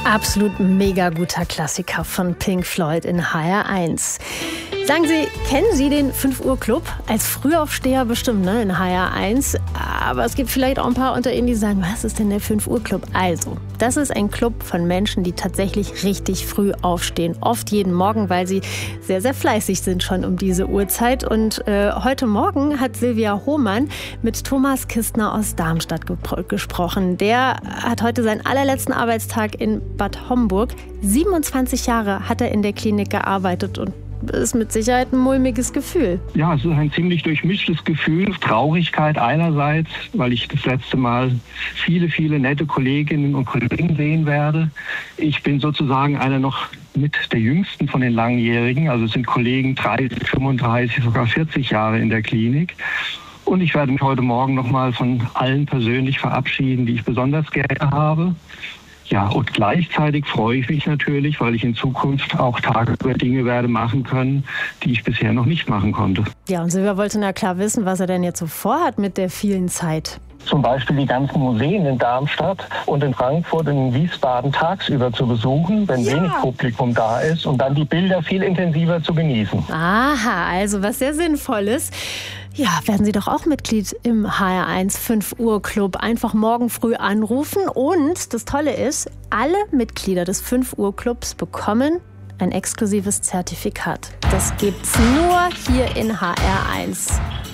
Absolut mega guter Klassiker von Pink Floyd in HR1. Sagen Sie, kennen Sie den 5 Uhr Club? Als Frühaufsteher bestimmt, ne, in HR1. Aber es gibt vielleicht auch ein paar unter Ihnen, die sagen, was ist denn der 5 Uhr Club? Also, das ist ein Club von Menschen, die tatsächlich richtig früh aufstehen. Oft jeden Morgen, weil sie sehr, sehr fleißig sind schon um diese Uhrzeit. Und heute Morgen hat Silvia Hohmann mit Thomas Kistner aus Darmstadt gesprochen. Der hat heute seinen allerletzten Arbeitstag in Bad Homburg. 27 Jahre hat er in der Klinik gearbeitet und ist mit Sicherheit ein mulmiges Gefühl. Ja, es ist ein ziemlich durchmischtes Gefühl. Traurigkeit einerseits, weil ich das letzte Mal viele nette Kolleginnen und Kollegen sehen werde. Ich bin sozusagen einer noch mit der jüngsten von den Langjährigen. Also es sind Kollegen 30, 35, sogar 40 Jahre in der Klinik. Und ich werde mich heute Morgen nochmal von allen persönlich verabschieden, die ich besonders gerne habe. Ja, und gleichzeitig freue ich mich natürlich, weil ich in Zukunft auch tagsüber Dinge werde machen können, die ich bisher noch nicht machen konnte. Ja, und Silvia wollte na klar wissen, was er denn jetzt so vorhat mit der vielen Zeit. Zum Beispiel die ganzen Museen in Darmstadt und in Frankfurt und in Wiesbaden tagsüber zu besuchen, wenn wenig Publikum da ist, und dann die Bilder viel intensiver zu genießen. Aha, also was sehr Sinnvolles. Ja, werden Sie doch auch Mitglied im HR1 5 Uhr Club. Einfach morgen früh anrufen. Und das Tolle ist, alle Mitglieder des 5 Uhr Clubs bekommen ein exklusives Zertifikat. Das gibt's nur hier in HR1.